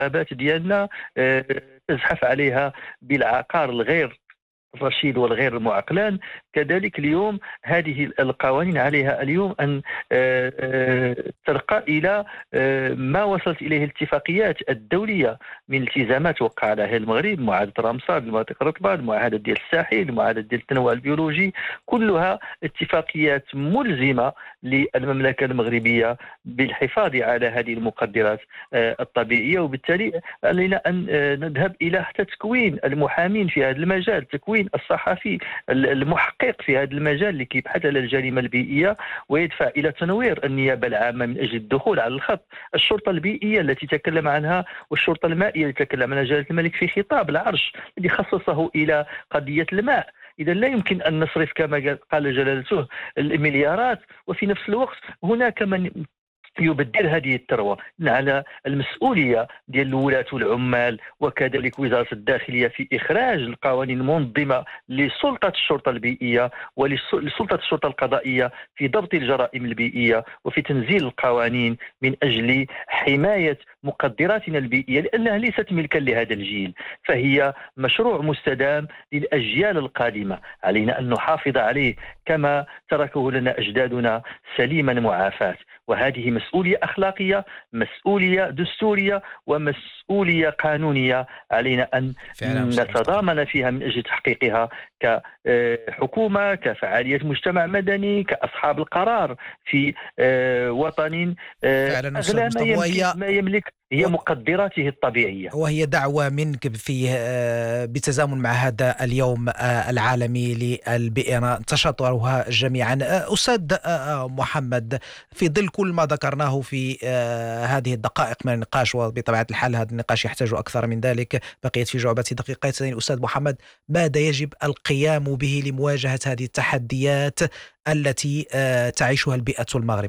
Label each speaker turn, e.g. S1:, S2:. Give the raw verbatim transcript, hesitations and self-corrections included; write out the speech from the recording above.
S1: الغابات ديالنا آه، تزحف عليها بالعقار الغير الرشيد والغير المعقلان. كذلك اليوم هذه القوانين عليها اليوم أن آه، آه، ترقى إلى آه، ما وصلت إليه الاتفاقيات الدولية من التزامات وقع عليها المغرب، معاهدة رامسر للمناطق الرطبة، المعاهدة ديال الساحل، المعاهدة ديال التنوع البيولوجي، كلها اتفاقيات ملزمة للمملكة المغربية بالحفاظ على هذه المقدرات آه، الطبيعية. وبالتالي علينا أن آه، نذهب إلى حتى تكوين المحامين في هذا المجال، تكوين الصحفي المحقق في هذا المجال اللي كيبحث على الجريمة البيئية ويدفع إلى تنوير النيابة العامة من أجل الدخول على الخط، الشرطة البيئية التي تكلم عنها والشرطة المائية التي تكلم عنها جلالة الملك في خطاب العرش الذي خصصه إلى قضية الماء. إذا لا يمكن أن نصرف كما قال جلالته المليارات وفي نفس الوقت هناك من يبدل هذه الثروة. على المسؤولية ديال الولاة والعمال وكذلك وزارة الداخلية في إخراج القوانين المنظمة لسلطة الشرطة البيئية ولسلطة الشرطة القضائية في ضبط الجرائم البيئية وفي تنزيل القوانين من أجل حماية مقدراتنا البيئية، لأنها ليست ملكا لهذا الجيل، فهي مشروع مستدام للأجيال القادمة. علينا أن نحافظ عليه كما تركه لنا أجدادنا سليما معافاة، وهذه مسؤولية أخلاقية، مسؤولية دستورية، ومسؤولية قانونية علينا أن نتضامن فيها من أجل تحقيقها كحكومة، كفعالية مجتمع مدني، كأصحاب القرار في وطن أغلى ما يملك, ما يملك هي مقدراته الطبيعية.
S2: وهي دعوة منك في بتزامن مع هذا اليوم العالمي للبيئة تشاطرها جميعا. أستاذ محمد، في ظل كل ما ذكرناه في هذه الدقائق من النقاش، وبطبيعة الحال هذا النقاش يحتاج أكثر من ذلك، بقيت في جعبة دقيقتين، أستاذ محمد، ماذا يجب القيام به لمواجهة هذه التحديات التي تعيشها البيئة المغربية؟